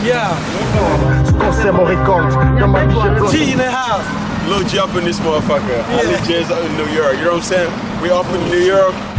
Yeah. T in the house. Lil G up in this motherfucker. Ali J's up in New York. You know what I'm saying? We up in New York.